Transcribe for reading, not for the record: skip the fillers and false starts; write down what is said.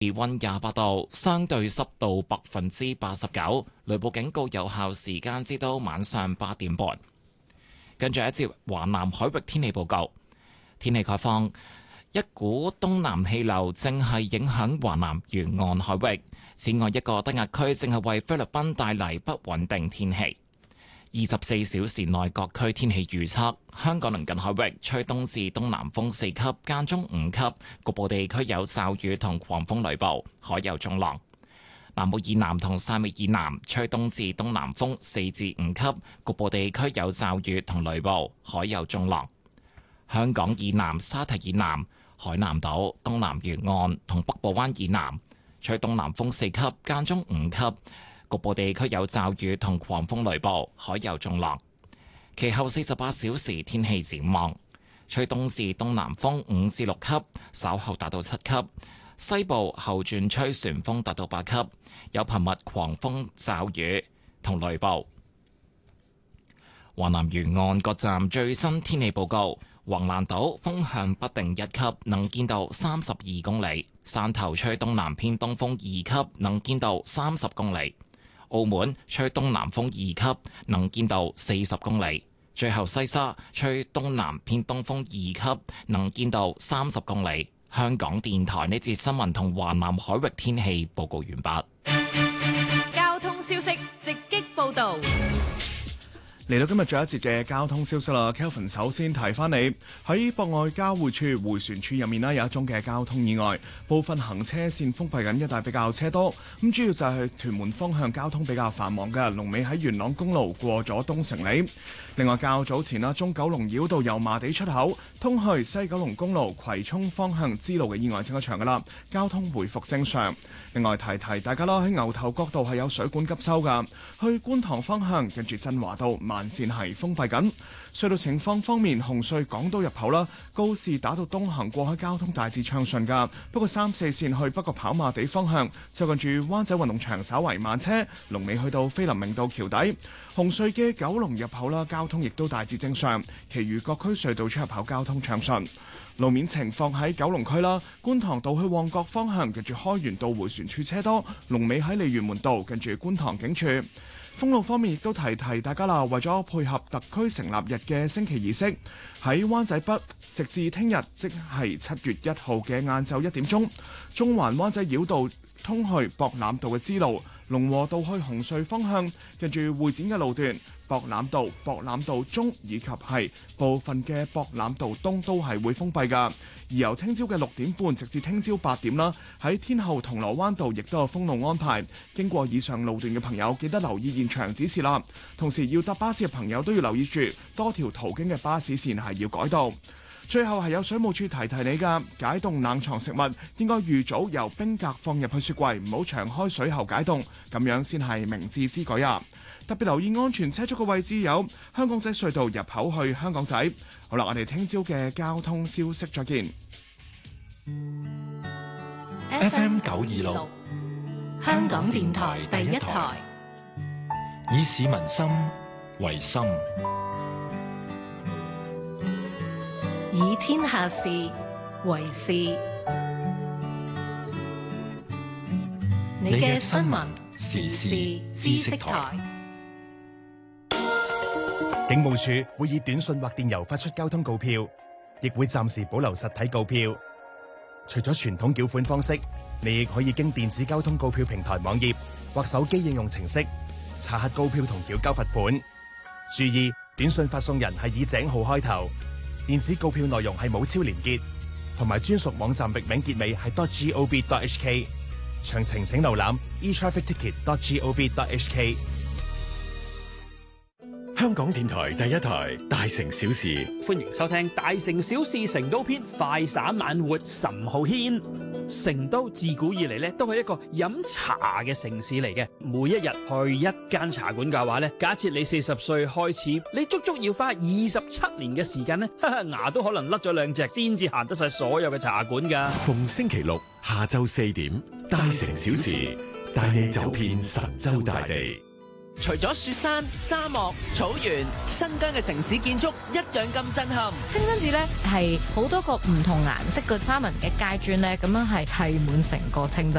氣溫28度，相對濕度89%，雷暴警告有效時間至到晚上8點半。跟住一節華南海域天氣報告，天氣概況，一股東南氣流正係影響華南沿岸海域，此外一個低壓區正係為菲律賓帶嚟不穩定天氣。24小時內各區天氣預測：香港鄰近海域吹東至東南風4級，間中5級，局部地區有驟雨同狂風雷暴，海有中浪。南澳以南同汕尾以南吹東至東南風4至5級，局部地區有驟雨同雷暴，海有中浪。香港以南、沙堤以南、海南島、東南沿岸同北部灣以南吹東南風4級，間中5級。局部地區有驟雨同狂風雷暴，海有中浪。其後48小時天氣展望：吹東至東南風5至6級，稍後達到7級。西部後轉吹旋風達到8級，有頻密狂風驟雨同雷暴。華南沿岸各站最新天氣報告：橫瀾島風向不定1級，能見度32公里；汕頭吹東南偏東風2級，能見度30公里。澳門吹東南風2級，能見度40公里。最後西沙吹東南偏東風2級，能見度30公里。香港電台呢節新聞同華南海域天氣報告完畢。 交通消息直擊報道。 嚟到今日最後一節嘅交通消息啦 ，Kelvin 首先提翻你喺博愛交匯處迴旋處入面啦，有一宗嘅交通意外，部分行車線封閉緊，一帶比較車多。咁主要就係屯門方向交通比較繁忙嘅，龍尾喺元朗公路過咗東城里。另外較早前啦，中九龍繞道油麻地出口通去西九龍公路葵涌方向支路嘅意外清咗場噶啦，交通回復正常。另外提提大家啦，喺牛頭角道係有水管急修噶，去觀塘方向跟住振華道慢線係封閉緊。隧道情況方面，紅隧港島入口啦，告士打道東行過海交通大致暢順噶，不過3、4線去北角跑馬地方向就近住灣仔運動場稍為慢車，龍尾去到菲林明道橋底。紅隧嘅九龍入口啦，交通亦都大致正常，其餘各區隧道出入口交通暢順。路面情況喺九龍區啦，觀塘道去旺角方向近住開源道迴旋處車多，龍尾喺鯉魚門道近住觀塘警署。封路方面亦都提提大家啦，為咗配合特區成立日嘅升旗儀式，喺灣仔北直至聽日即係7月1號嘅晏晝1點鐘，中環灣仔繞道通去博覽道嘅支路，龍和道去紅隧方向近住會展嘅路段，博覽道中以及係部分嘅博覽道東都係會封閉㗎。而由聽朝嘅6點半直至聽朝8點啦，喺天后銅鑼灣道亦都有封路安排。經過以上路段嘅朋友，記得留意現場指示啦。同時要搭巴士嘅朋友都要留意住多條途經嘅巴士線係要改道。最後係有水務處提提你㗎，解凍冷藏食物應該預早由冰格放入去雪櫃，唔好長開水後解凍，咁樣先係明智之舉啊！特別留意安全車速嘅位置有香港仔隧道入口去香港仔。好啦，我哋聽朝嘅交通消息再見。 FM 926香港電台第一台，以市民心為心， 以天下事為事。你嘅新聞時事知識台。 警務處會以短信或電郵發出交通告票，亦會暫時保留實體告票。除咗傳統繳款方式，你亦可以經電子交通告票平台網頁或手機應用程式查核告票同繳交罰款。注意，短信發送人係以井號開頭，電子告票內容係冇超連結，同埋專屬網站域名結尾係 .gov.hk。詳情請瀏覽 etrafficticket.gov.hk。 香港電台第一台大城小事， 歡迎收聽大城小事成都篇，快灑慢活岑浩軒。成都自古以嚟咧都係一個飲茶嘅城市嚟嘅，每一日去一間茶館嘅話咧，假設你40歲開始，你足足要花27年嘅時間咧，牙都可能甩咗2隻先至行得晒所有嘅茶館噶。 逢星期六下晝4點，大城小事帶你走遍神州大地。 除咗雪山、沙漠、草原，新疆嘅城市建築一樣咁震撼。 清真寺咧係好多個唔同顏色嘅花紋嘅階磚咧，咁樣係砌滿成個清真。